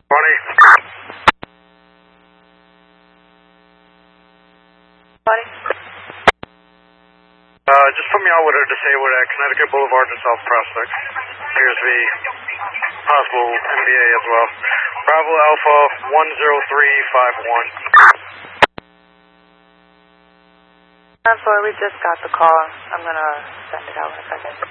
Bonnie. Bonnie? Just put me out with a disabled at Connecticut Boulevard and South Prospect. Appears to be possible MBA as well. Bravo Alpha 10351. I'm sorry, we just got the call. I'm gonna send it out in a second.